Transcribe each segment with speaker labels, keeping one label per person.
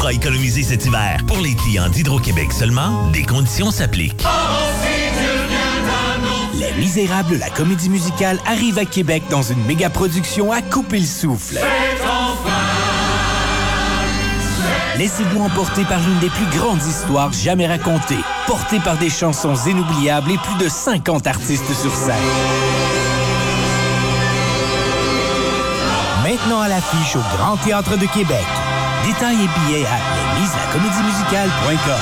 Speaker 1: fera économiser cet hiver. Pour les clients d'Hydro-Québec seulement, des conditions s'appliquent.
Speaker 2: Les Misérables, la comédie musicale, arrive à Québec dans une méga production à couper le souffle. Laissez-vous emporter par l'une des plus grandes histoires jamais racontées, portée par des chansons inoubliables et plus de 50 artistes sur scène. Maintenant à l'affiche au Grand Théâtre de Québec. Détails et billets à lesmises-la-comédie-musicale.com.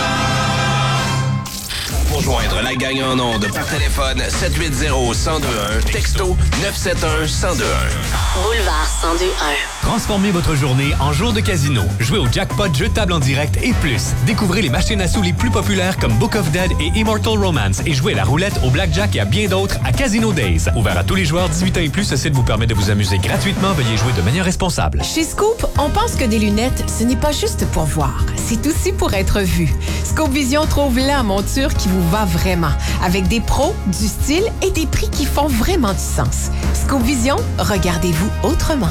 Speaker 3: Pour joindre la gang en ondes par téléphone, 780-1021, texto 971-1021.
Speaker 4: Boulevard 1021.
Speaker 5: Transformez votre journée en jour de casino. Jouez au jackpot, jeux de table en direct et plus. Découvrez les machines à sous les plus populaires comme Book of Dead et Immortal Romance et jouez à la roulette, au blackjack et à bien d'autres à Casino Days. Ouvert à tous les joueurs 18 ans et plus, ce site vous permet de vous amuser gratuitement. Veuillez jouer de manière responsable.
Speaker 6: Chez Scoop, on pense que des lunettes, ce n'est pas juste pour voir. C'est aussi pour être vu. Scoop Vision trouve la monture qui vous va vraiment. Avec des pros, du style et des prix qui font vraiment du sens. Scoop Vision, regardez-vous autrement.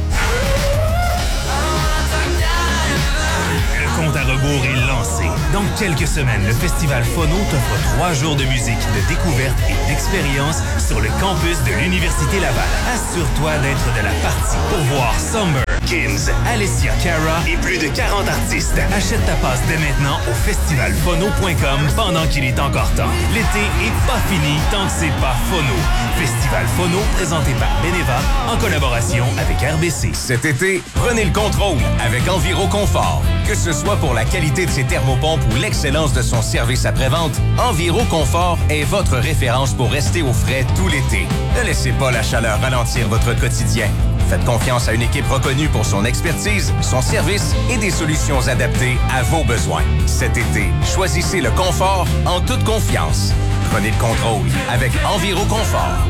Speaker 1: Le compte à rebours est lancé. Dans quelques semaines, le Festival Phono t'offre 3 jours de musique, de découverte et d'expérience sur le campus de l'Université Laval. Assure-toi d'être de la partie pour voir Summer, Kins, Alessia Cara et plus de 40 artistes. Achète ta passe dès maintenant au festivalphono.com pendant qu'il est encore temps. L'été est pas fini tant que c'est pas Phono. Festival Phono présenté par Beneva en collaboration avec RBC.
Speaker 7: Cet été, prenez le contrôle avec Enviro Confort. Que ce soit pour la qualité de ses thermopompes ou l'excellence de son service après-vente, Enviro Confort est votre référence pour rester au frais tout l'été. Ne laissez pas la chaleur ralentir votre quotidien. Faites confiance à une équipe reconnue pour son expertise, son service et des solutions adaptées à vos besoins. Cet été, choisissez le confort en toute confiance. Prenez le contrôle avec Enviro Confort.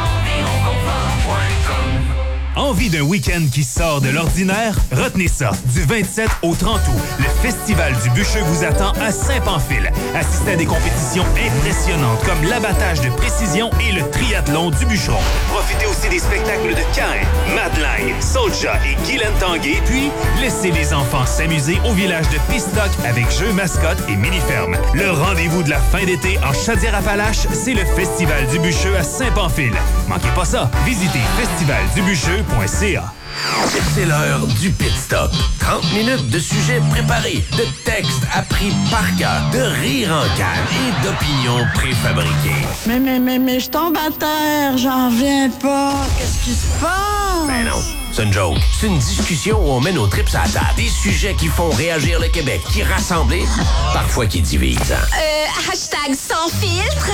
Speaker 1: Envie d'un week-end qui sort de l'ordinaire? Retenez ça. Du 27 au 30 août, le Festival du Bûcheux vous attend à Saint-Pamphile. Assistez à des compétitions impressionnantes comme l'abattage de précision et le triathlon du bûcheron. Profitez aussi des spectacles de Cain, Madeleine, Soulja et Guylaine Tanguay. Puis, laissez les enfants s'amuser au village de Pistock avec jeux mascottes et mini-fermes. Le rendez-vous de la fin d'été en Chaudière-Appalaches, c'est le Festival du Bûcheux à Saint-Pamphile. Manquez pas ça. Visitez festivaldubucheux.ca.
Speaker 3: C'est l'heure du Pit Stop. 30 minutes de sujets préparés, de textes appris par cœur, de rires en canne et d'opinions préfabriquées.
Speaker 8: Mais je tombe à terre, j'en reviens pas. Qu'est-ce qui se passe?
Speaker 3: Ben non, c'est une joke. C'est une discussion où on met nos trips à la table. Des sujets qui font réagir le Québec, qui rassemblent, parfois qui divisent.
Speaker 4: Hashtag sans filtre.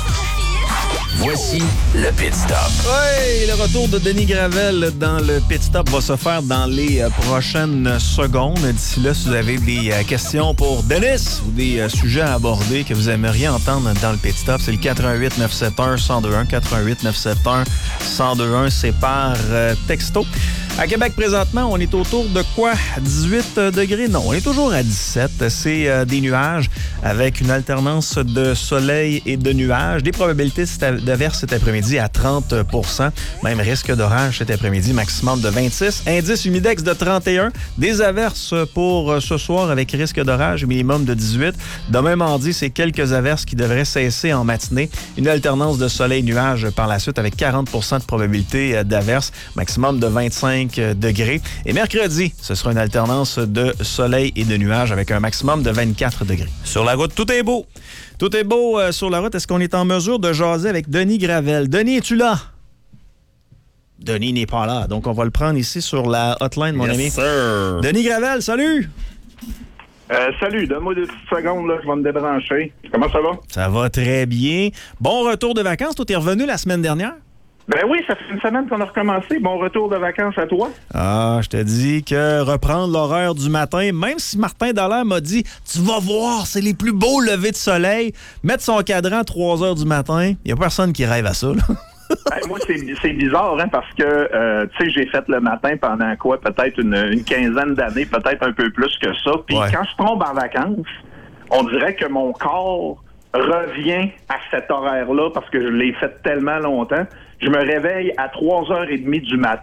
Speaker 3: Voici le Pit Stop.
Speaker 9: Oui, le retour de Denis Gravel dans le Pit Stop va se faire dans les prochaines secondes. D'ici là, si vous avez des questions pour Denis ou des sujets à aborder que vous aimeriez entendre dans le Pit Stop, c'est le 88 971 1021 88 971 1021. C'est par texto. À Québec, présentement, on est autour de quoi? 18 degrés? Non, on est toujours à 17. C'est des nuages avec une alternance de soleil et de nuages. Des probabilités d'averse cet après-midi à 30 %. Même risque d'orage cet après-midi, maximum de 26. Indice humidex de 31. Des averses pour ce soir avec risque d'orage, minimum de 18. Demain mardi, c'est quelques averses qui devraient cesser en matinée. Une alternance de soleil-nuages par la suite avec 40 % de probabilité d'averse, maximum de 25 degrés. Et mercredi, ce sera une alternance de soleil et de nuages avec un maximum de 24 degrés. Sur la route, tout est beau. Tout est beau sur la route. Est-ce qu'on est en mesure de jaser avec Denis Gravel? Denis, es-tu là? Denis n'est pas là. Donc, on va le prendre ici sur la hotline, mon ami.
Speaker 10: Sir.
Speaker 9: Denis Gravel, salut!
Speaker 10: Salut, donne-moi des petites secondes, là, je vais me débrancher. Comment ça va?
Speaker 9: Ça va très bien. Bon retour de vacances. Toi, t'es revenu la semaine dernière?
Speaker 10: Ben oui, ça fait une semaine qu'on a recommencé. Bon retour de vacances à toi.
Speaker 9: Ah, je te dis que reprendre l'horaire du matin, même si Martin Dallaire m'a dit « Tu vas voir, c'est les plus beaux levers de soleil », mettre son cadran à 3 heures du matin, il n'y a personne qui rêve à ça, là.
Speaker 10: Moi, c'est bizarre, hein, parce que, tu sais, j'ai fait le matin pendant quoi? Peut-être une quinzaine d'années, peut-être un peu plus que ça. Puis quand je tombe en vacances, on dirait que mon corps revient à cet horaire-là parce que je l'ai fait tellement longtemps. Je me réveille à 3h30 du matin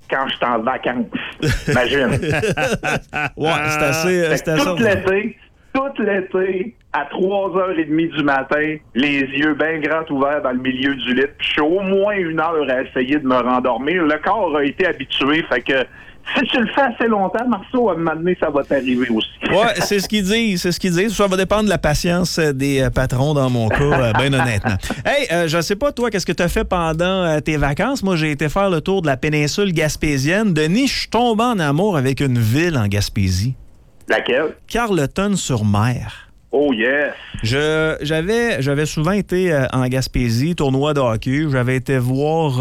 Speaker 10: quand je suis en vacances. Imagine.
Speaker 9: Ouais, c'est assez...
Speaker 10: Tout l'été, à 3h30 du matin, les yeux bien grands ouverts dans le milieu du lit. Puis je suis au moins 1 heure à essayer de me rendormir. Le corps a été habitué, fait que si tu le fais assez longtemps, Marceau, à un moment donné, ça va t'arriver aussi.
Speaker 9: Ouais, c'est ce qu'ils disent. Ça va dépendre de la patience des patrons dans mon cas, bien honnêtement. Hey, je sais pas, toi, qu'est-ce que tu as fait pendant tes vacances? Moi, j'ai été faire le tour de la péninsule gaspésienne. Denis, je suis tombé en amour avec une ville en Gaspésie.
Speaker 10: Laquelle?
Speaker 9: Carleton-sur-Mer.
Speaker 10: Oh yes!
Speaker 9: J'avais souvent été en Gaspésie, tournoi de hockey. J'avais été voir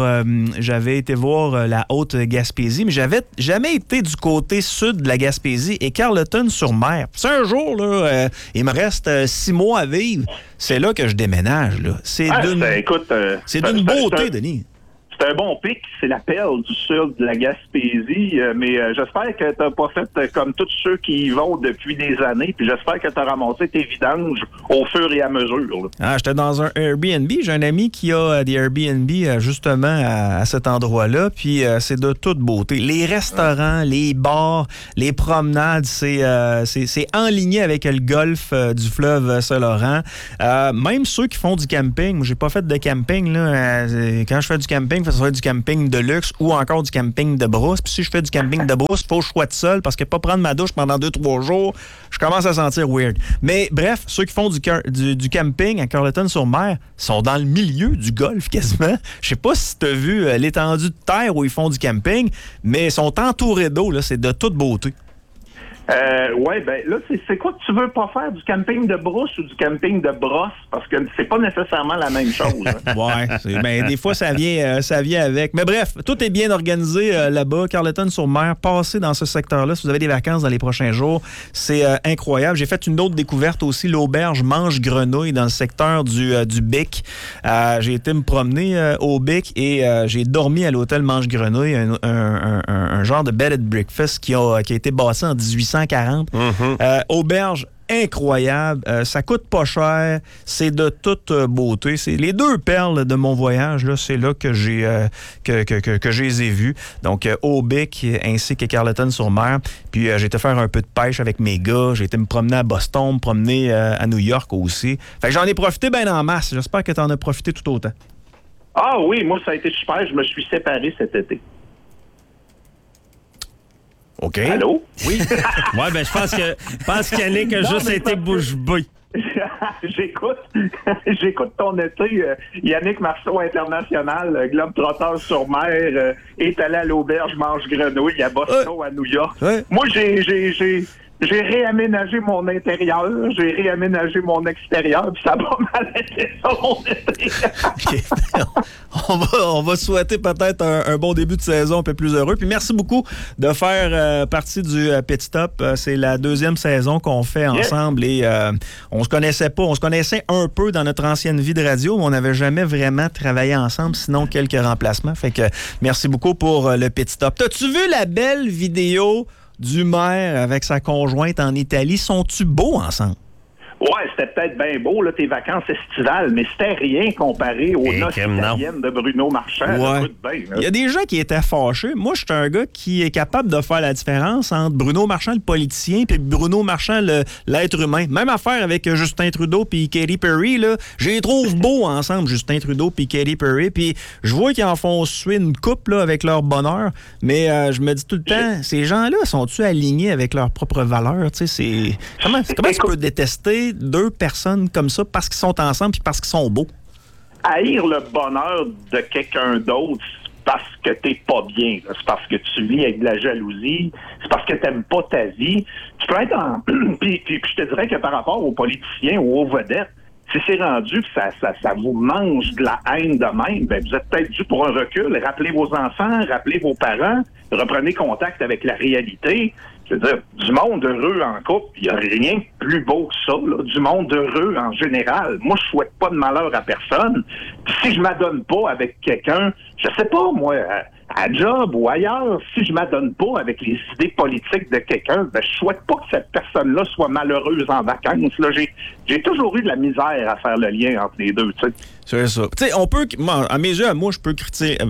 Speaker 9: la Haute-Gaspésie, mais j'avais jamais été du côté sud de la Gaspésie et Carleton-sur-Mer. C'est un jour, là, il me reste 6 mois à vivre. C'est là que je déménage. Là. C'est d'une beauté, Denis.
Speaker 10: C'est un bon pic, c'est la perle du sud de la Gaspésie, mais j'espère que t'as pas fait comme tous ceux qui y vont depuis des années, puis j'espère que t'as ramassé tes vidanges au fur et à mesure. Là.
Speaker 9: Ah, j'étais dans un Airbnb. J'ai un ami qui a des Airbnb justement à cet endroit-là, puis c'est de toute beauté. Les restaurants, les bars, les promenades, c'est enligné avec le golfe du fleuve Saint-Laurent. Même ceux qui font du camping, moi j'ai pas fait de camping, là. Quand je fais du camping, ça serait du camping de luxe ou encore du camping de brousse. Puis si je fais du camping de brousse, il faut que je sois seul parce que pas prendre ma douche pendant 2-3 jours, je commence à sentir weird. Mais bref, ceux qui font du camping à Carleton-sur-Mer sont dans le milieu du golfe quasiment. Je sais pas si tu as vu l'étendue de terre où ils font du camping, mais ils sont entourés d'eau. Là, c'est de toute beauté.
Speaker 10: Ouais, ben là, c'est quoi que tu veux pas faire, du camping de brousse ou du camping de brosse? Parce que c'est pas nécessairement la même chose. Hein.
Speaker 9: Ouais, des fois, ça vient avec. Mais bref, tout est bien organisé là-bas. Carleton-sur-Mer, passez dans ce secteur-là. Si vous avez des vacances dans les prochains jours, c'est incroyable. J'ai fait une autre découverte aussi, l'auberge Mange-Grenouille dans le secteur du Bic. J'ai été me promener au Bic et j'ai dormi à l'hôtel Mange-Grenouille, un genre de bed and breakfast qui a été bâti en 1840. Auberge incroyable, ça coûte pas cher, c'est de toute beauté. C'est les 2 perles de mon voyage, là, c'est là que j'ai que je les ai vus. Donc au Bic ainsi que Carleton-sur-Mer. Puis j'ai été faire un peu de pêche avec mes gars, j'ai été me promener à Boston, me promener à New York aussi. Fait que j'en ai profité bien en masse. J'espère que tu en as profité tout autant.
Speaker 10: Ah oui, moi ça a été super, je me suis séparé cet été.
Speaker 9: OK.
Speaker 10: Allô?
Speaker 11: Oui. Ouais, ben je pense qu'Yannick a juste été bouche bée.
Speaker 10: J'écoute ton été. Yannick Marceau International, Globe-Trotteur sur mer, est allé à l'auberge Mange-Grenouille à Boston, à New York. Ouais. Moi, j'ai réaménagé mon intérieur, j'ai réaménagé mon extérieur, puis ça a pas mal été ça, mon été.
Speaker 9: Okay. On va souhaiter peut-être un bon début de saison un peu plus heureux. Puis merci beaucoup de faire partie du Pit Stop. C'est la 2e saison qu'on fait ensemble et on se connaissait pas. On se connaissait un peu dans notre ancienne vie de radio, mais on n'avait jamais vraiment travaillé ensemble, sinon quelques remplacements. Fait que merci beaucoup pour le Pit Stop. T'as-tu vu la belle vidéo du maire avec sa conjointe en Italie? Sont-tu beaux ensemble?
Speaker 10: Ouais, c'était peut-être bien beau, là, tes vacances estivales, mais c'était rien comparé aux noces italiennes de Bruno Marchand.
Speaker 9: Ouais. Il y a des gens qui étaient fâchés. Moi, je suis un gars qui est capable de faire la différence entre Bruno Marchand, le politicien, puis Bruno Marchand, l'être humain. Même affaire avec Justin Trudeau puis Katy Perry, là. Je les trouve beaux ensemble, Justin Trudeau puis Katy Perry, puis je vois qu'ils en font suer une coupe là, avec leur bonheur, mais je me dis tout le temps, ces gens-là, sont-tu alignés avec leurs propres valeurs? Tu sais, comment tu peux détester 2 personnes comme ça parce qu'ils sont ensemble puis parce qu'ils sont beaux?
Speaker 10: Haïr le bonheur de quelqu'un d'autre, c'est parce que t'es pas bien. C'est parce que tu vis avec de la jalousie. C'est parce que t'aimes pas ta vie. Tu peux être en... puis je te dirais que par rapport aux politiciens ou aux vedettes, si c'est rendu que ça vous mange de la haine de même, ben vous êtes peut-être dû pour un recul. Rappelez vos enfants, rappelez vos parents, reprenez contact avec la réalité. Je veux dire, du monde heureux en couple, il n'y a rien de plus beau que ça, là. Du monde heureux en général. Moi, je souhaite pas de malheur à personne. Puis si je m'adonne pas avec quelqu'un, je sais pas, moi, à job ou ailleurs, si je m'adonne pas avec les idées politiques de quelqu'un, ben je souhaite pas que cette personne-là soit malheureuse en vacances. Là, j'ai toujours eu de la misère à faire le lien entre les deux, tu sais.
Speaker 9: C'est ça. Tu sais, on peut, à mes yeux, moi, je peux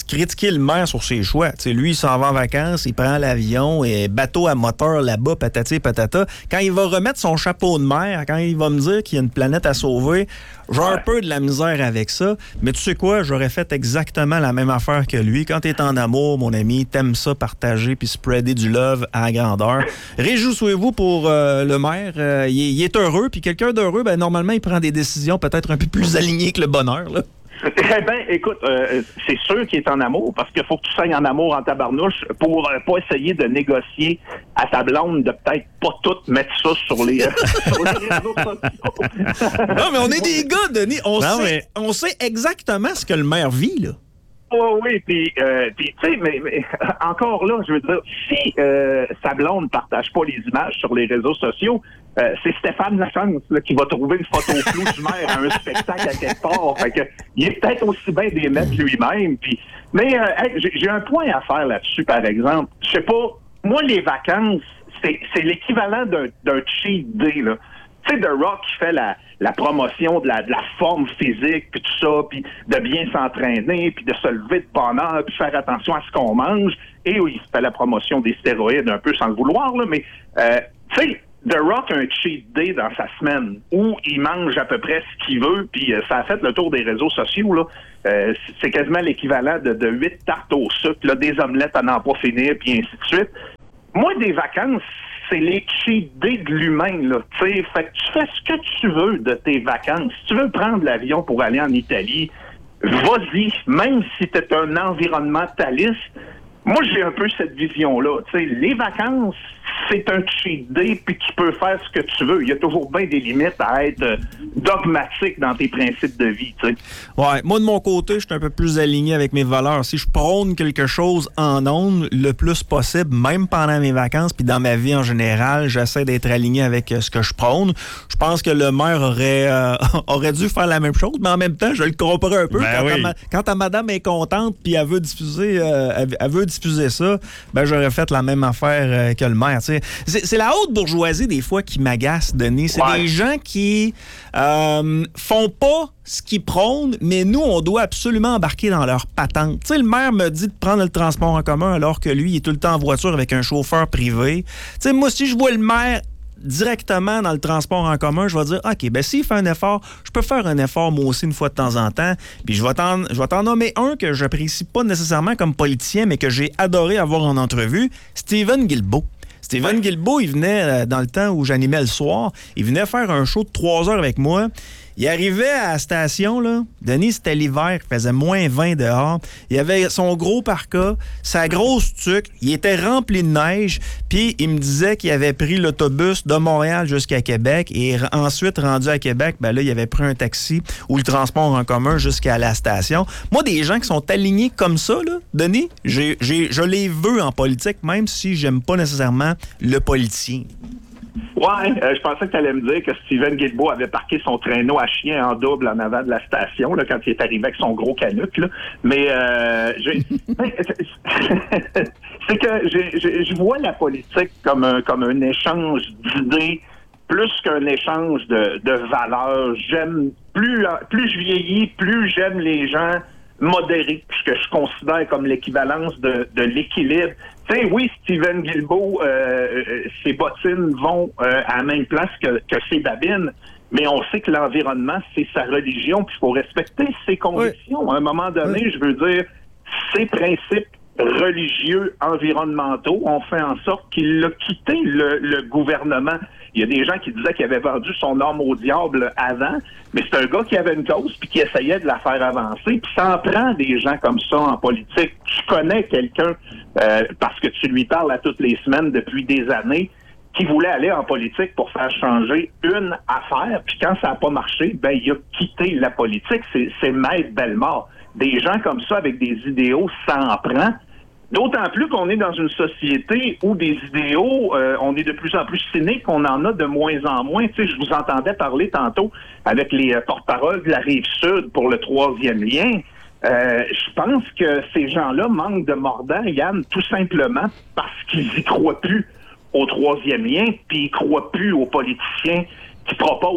Speaker 9: critiquer le maire sur ses choix. T'sais, lui, il s'en va en vacances, il prend l'avion, et bateau à moteur là-bas, patati patata. Quand il va remettre son chapeau de maire, quand il va me dire qu'il y a une planète à sauver, j'ai un peu de la misère avec ça. Mais tu sais quoi, j'aurais fait exactement la même affaire que lui. Quand t'es en amour, mon ami, t'aimes ça, partager puis spreader du love à grandeur. Réjouissez-vous pour le maire. Il est heureux, puis quelqu'un d'heureux, ben normalement, il prend des décisions peut-être un peu plus alignées que le bonheur, là.
Speaker 10: Eh bien, écoute, c'est sûr qu'il est en amour parce qu'il faut que tu saignes en amour en tabarnouche pour pas essayer de négocier à ta blonde de peut-être pas tout mettre ça sur les réseaux sociaux.
Speaker 9: Non, mais on est des gars, Denis. On sait exactement ce que le maire vit, là.
Speaker 10: Oh, oui, puis tu sais, mais encore là, je veux dire, si sa blonde partage pas les images sur les réseaux sociaux, c'est Stéphane Lachance là, qui va trouver une photo floue du maire à un spectacle à quelque part. Fait que, il est peut-être aussi bien des mettre lui-même. Mais hey, j'ai un point à faire là-dessus, par exemple. Je sais pas, moi, les vacances, c'est l'équivalent d'un cheat day, là. Tu sais, The Rock qui fait la promotion de la forme physique, puis tout ça, puis de bien s'entraîner, puis de se lever de bonne heure, puis faire attention à ce qu'on mange. Et oui, il fait la promotion des stéroïdes un peu sans le vouloir, là, mais tu sais, The Rock a un cheat day dans sa semaine où il mange à peu près ce qu'il veut, puis ça a fait le tour des réseaux sociaux, là. C'est quasiment l'équivalent de 8 tartes au sucre, là, des omelettes à n'en pas finir, puis ainsi de suite. Moi, des vacances, c'est les cheat days de l'humain, là. Tu sais, fait que tu fais ce que tu veux de tes vacances. Si tu veux prendre l'avion pour aller en Italie, vas-y, même si t'es un environnementaliste. Moi, j'ai un peu cette vision-là. Tu sais, les vacances, c'est un cheat day, puis tu peux faire ce que tu veux. Il y a toujours bien des limites à être dogmatique dans tes principes de vie, tu sais.
Speaker 9: Ouais, moi, de mon côté, je suis un peu plus aligné avec mes valeurs. Si je prône quelque chose en ondes le plus possible, même pendant mes vacances, puis dans ma vie en général, j'essaie d'être aligné avec ce que je prône. Je pense que le maire aurait dû faire la même chose, mais en même temps, je le comprends un peu. Quand ta madame est contente, puis elle veut diffuser ça, ben j'aurais fait la même affaire que le maire. C'est la haute bourgeoisie, des fois, qui m'agace, Denis. C'est des gens qui font pas ce qu'ils prônent, mais nous, on doit absolument embarquer dans leur patente. Tu sais, le maire me dit de prendre le transport en commun alors que lui, il est tout le temps en voiture avec un chauffeur privé. Tu sais, moi, si je vois le maire directement dans le transport en commun, je vais dire, OK, ben s'il fait un effort, je peux faire un effort moi aussi une fois de temps en temps. Puis je vais t'en nommer un que j'apprécie pas nécessairement comme politicien, mais que j'ai adoré avoir en entrevue, Stephen Guilbeault. Stephen Guilbeault, il venait, dans le temps où j'animais le soir, il venait faire un show de 3 heures avec moi. Il arrivait à la station, là. Denis, c'était l'hiver, il faisait moins 20 dehors. Il avait son gros parka, sa grosse tuque, il était rempli de neige, puis il me disait qu'il avait pris l'autobus de Montréal jusqu'à Québec et ensuite, rendu à Québec, ben là, il avait pris un taxi ou le transport en commun jusqu'à la station. Moi, des gens qui sont alignés comme ça, là, Denis, je les veux en politique, même si j'aime pas nécessairement le politicien.
Speaker 10: Ouais, je pensais que tu allais me dire que Stephen Guilbeault avait parqué son traîneau à chien en double en avant de la station là, quand il est arrivé avec son gros canuc. Là. Mais c'est que je vois la politique comme un échange d'idées plus qu'un échange de valeurs. J'aime plus je vieillis, plus j'aime les gens modérés, ce que je considère comme l'équivalence de l'équilibre. Tu sais, oui, Stephen Guilbeault, ses bottines vont à la même place que ses babines, mais on sait que l'environnement, c'est sa religion, puis il faut respecter ses convictions. Oui. À un moment donné, je veux dire, ses principes religieux, environnementaux, ont fait en sorte qu'il a quitté le gouvernement. Il y a des gens qui disaient qu'il avait vendu son âme au diable avant, mais c'est un gars qui avait une cause puis qui essayait de la faire avancer. Puis ça en prend des gens comme ça en politique. Tu connais quelqu'un, parce que tu lui parles à toutes les semaines depuis des années, qui voulait aller en politique pour faire changer une affaire. Puis quand ça n'a pas marché, ben il a quitté la politique. C'est Maître Bellemare. Des gens comme ça avec des idéaux, ça en prend. D'autant plus qu'on est dans une société où des idéaux, on est de plus en plus cyniques, on en a de moins en moins. Tu sais, je vous entendais parler tantôt avec les porte-paroles de la Rive-Sud pour le 3e lien. Je pense que ces gens-là manquent de mordant, Yann, tout simplement parce qu'ils y croient plus au 3e lien, puis ils croient plus aux politiciens qui proposent.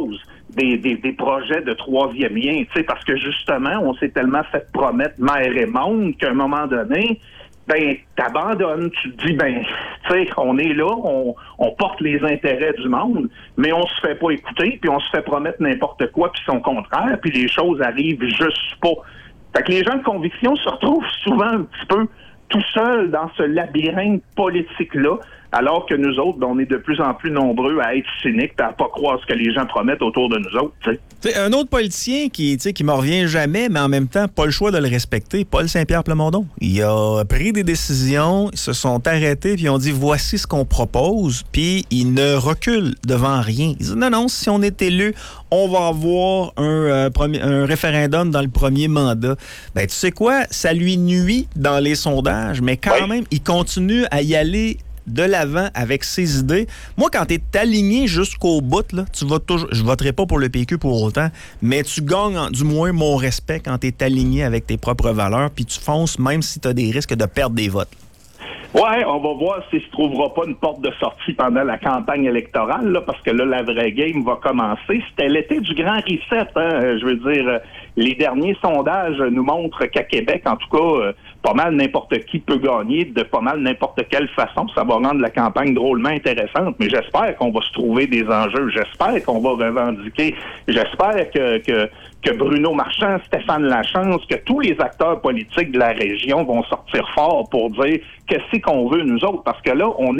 Speaker 10: des projets de troisième lien, tu sais, parce que justement, on s'est tellement fait promettre mer et monde qu'à un moment donné, ben, t'abandonnes, tu te dis, ben, tu sais, on est là, on porte les intérêts du monde, mais on se fait pas écouter, puis on se fait promettre n'importe quoi, puis son contraire, puis les choses arrivent juste pas. Fait que les gens de conviction se retrouvent souvent un petit peu tout seuls dans ce labyrinthe politique-là, alors que nous autres, on est de plus en plus nombreux à être cyniques et à pas croire ce que les gens promettent autour de nous autres.
Speaker 9: T'sais, un autre politicien qui me revient jamais, mais en même temps, pas le choix de le respecter, Paul Saint-Pierre Plamondon. Il a pris des décisions, ils se sont arrêtés, puis ils ont dit voici ce qu'on propose, puis il ne recule devant rien. Il dit non, si on est élu, on va avoir un référendum dans le premier mandat. Ben, tu sais quoi? Ça lui nuit dans les sondages, mais quand même, il continue à y aller de l'avant avec ses idées. Moi, quand tu es aligné jusqu'au bout, là, tu vas toujours. Je voterai pas pour le PQ pour autant, mais tu gagnes du moins mon respect quand tu es aligné avec tes propres valeurs, puis tu fonces même si tu as des risques de perdre des votes.
Speaker 10: Ouais, on va voir s'il se trouvera pas une porte de sortie pendant la campagne électorale, là, parce que là, la vraie game va commencer. C'était l'été du grand reset, hein. Je veux dire, les derniers sondages nous montrent qu'à Québec, en tout cas, pas mal n'importe qui peut gagner de pas mal n'importe quelle façon. Ça va rendre la campagne drôlement intéressante, mais j'espère qu'on va se trouver des enjeux. J'espère qu'on va revendiquer. J'espère que Bruno Marchand, Stéphane Lachance, que tous les acteurs politiques de la région vont sortir fort pour dire qu'est-ce qu'on veut nous autres, parce que là, on